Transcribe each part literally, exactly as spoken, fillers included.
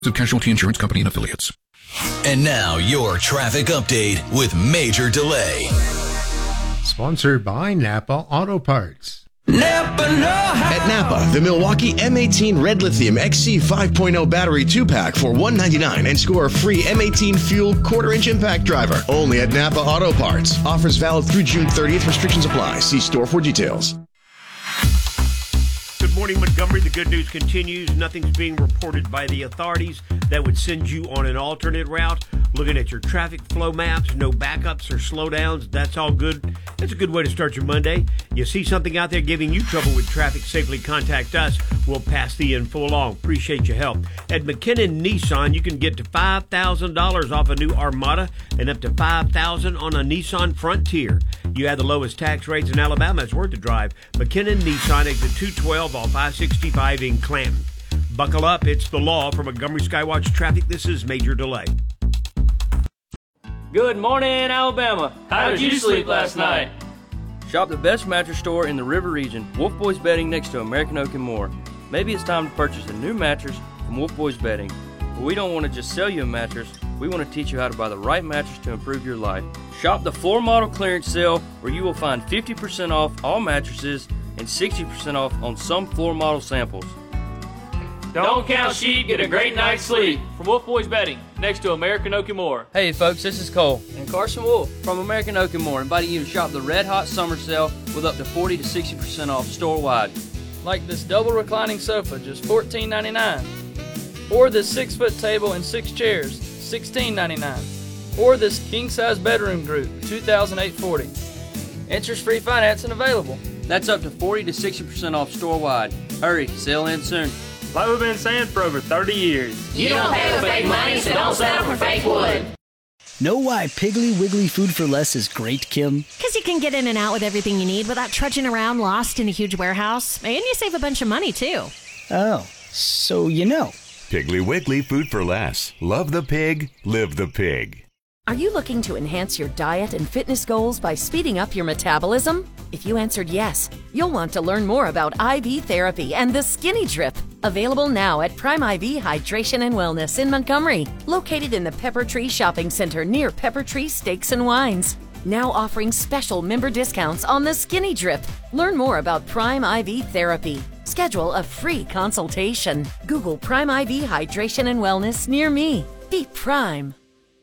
of Casualty Insurance Company and Affiliates. And now your traffic update with Major Delay. Sponsored by Napa Auto Parts. Napa know how. At Napa, the Milwaukee M eighteen Red Lithium X C five point oh battery two-pack for one hundred ninety-nine dollars and score a free M eighteen fuel quarter-inch impact driver. Only at Napa Auto Parts. Offers valid through June thirtieth. Restrictions apply. See store for details. Good morning, Montgomery. The good news continues. Nothing's being reported by the authorities that would send you on an alternate route. Looking at your traffic flow maps, no backups or slowdowns. That's all good. That's a good way to start your Monday. You see something out there giving you trouble with traffic, safely contact us. We'll pass the info along. Appreciate your help. At McKinnon Nissan, you can get to five thousand dollars off a new Armada and up to five thousand dollars on a Nissan Frontier. You have the lowest tax rates in Alabama. It's worth the drive. McKinnon Nissan, exit two twelve off I sixty-five in Clanton. Buckle up. It's the law. For Montgomery Skywatch Traffic, this is Major Delay. Good morning, Alabama. How did you sleep last night? Shop the best mattress store in the River region, Wolf Boys Bedding, next to American Oak and more. Maybe it's time to purchase a new mattress from Wolf Boys Bedding. But we don't want to just sell you a mattress. We want to teach you how to buy the right mattress to improve your life. Shop the floor model clearance sale, where you will find fifty percent off all mattresses and sixty percent off on some floor model samples. Don't count sheep, get a great night's sleep. From Wolf Boys Bedding, next to American Oak and More. Hey folks, this is Cole and Carson Wolf from American Oak and More, inviting you to shop the Red Hot Summer Sale with up to forty to sixty percent off store-wide. Like this double reclining sofa, just fourteen ninety-nine dollars. Or this six-foot table and six chairs, sixteen ninety-nine dollars. Or this king-size bedroom group, two thousand eight hundred forty dollars. Interest-free financing available. That's up to forty to sixty percent off store-wide. Hurry, sale ends soon. Like we've been saying for over thirty years. You don't pay with fake money, so don't settle for fake wood. Know why Piggly Wiggly Food for Less is great, Kim? Because you can get in and out with everything you need without trudging around lost in a huge warehouse. And you save a bunch of money, too. Oh, so you know. Piggly Wiggly Food for Less. Love the pig, live the pig. Are you looking to enhance your diet and fitness goals by speeding up your metabolism? If you answered yes, you'll want to learn more about I V therapy and the Skinny Drip. Available now at Prime I V Hydration and Wellness in Montgomery, located in the Pepper Tree Shopping Center near Pepper Tree Steaks and Wines. Now offering special member discounts on the Skinny Drip. Learn more about Prime I V therapy. Schedule a free consultation. Google Prime I V Hydration and Wellness near me. Be Prime.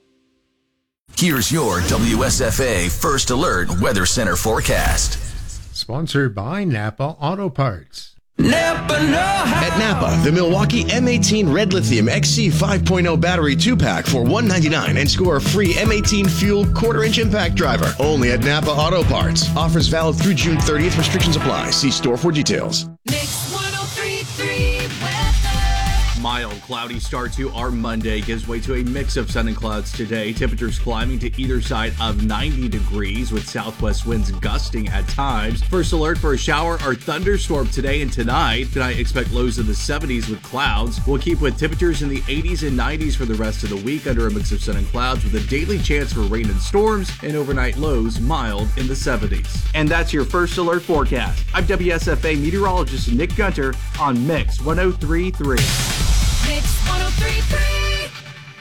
Here's your W S F A First Alert Weather Center forecast. Sponsored by Napa Auto Parts. Napa know how. At Napa, the Milwaukee M eighteen Red Lithium X C five point oh battery two-pack for one hundred ninety-nine dollars and score a free M eighteen fuel quarter-inch impact driver. Only at Napa Auto Parts. Offers valid through June thirtieth. Restrictions apply. See store for details. Mix one oh three point three weather. Mild, cloudy start to our Monday gives way to a mix of sun and clouds today. Temperatures climbing to either side of ninety degrees with southwest winds gusting at times. First alert for a shower or thunderstorm today and tonight. Tonight, expect lows in the seventies with clouds. We'll keep with temperatures in the eighties and nineties for the rest of the week under a mix of sun and clouds with a daily chance for rain and storms, and overnight lows mild in the seventies. And that's your First Alert forecast. I'm W S F A meteorologist Nick Gunter on Mix one oh three point three. Mix one oh three point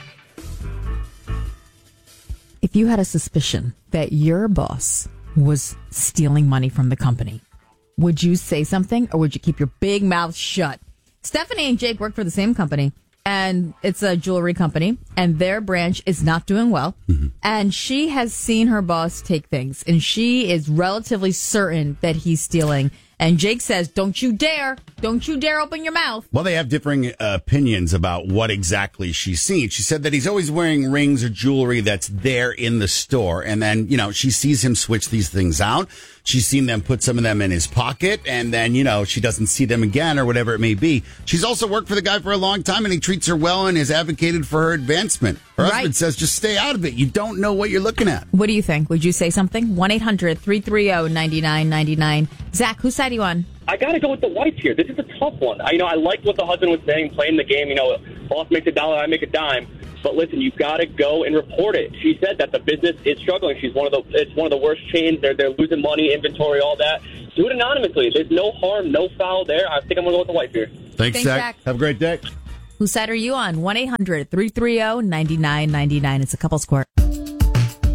three. If you had a suspicion that your boss was stealing money from the company, would you say something or would you keep your big mouth shut? Stephanie and Jake work for the same company, and it's a jewelry company, and their branch is not doing well. Mm-hmm. And she has seen her boss take things, and she is relatively certain that he's stealing. And Jake says, don't you dare, don't you dare open your mouth. Well, they have differing uh, opinions about what exactly she's seen. She said that he's always wearing rings or jewelry that's there in the store. And then, you know, she sees him switch these things out. She's seen them put some of them in his pocket, and then, you know, she doesn't see them again or whatever it may be. She's also worked for the guy for a long time, and he treats her well and has advocated for her advancement. Her right. husband says, just stay out of it. You don't know what you're looking at. What do you think? Would you say something? one eight hundred three three zero nine nine nine nine. Zach, whose side are you on? I got to go with the wife here. This is a tough one. I, you know, I liked what the husband was saying, playing the game. You know, boss makes a dollar, I make a dime. But listen, you've got to go and report it. She said that the business is struggling. She's one of the it's one of the worst chains. They're they're losing money, inventory, all that. Do it anonymously. There's no harm, no foul there. I think I'm going to go with the wife here. Thanks, Thanks Zach. Zach. Have a great day. Whose side are you on? one eight hundred three three zero nine nine nine nine. It's a couple's court.